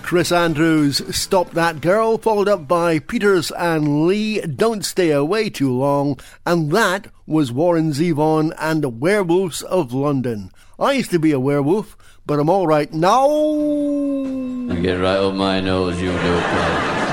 Chris Andrews, Stop That Girl, followed up by Peters and Lee, Don't Stay Away Too Long, and that was Warren Zevon and the Werewolves of London. I used to be a werewolf, but I'm all right now. You get right up my nose, you do, pal.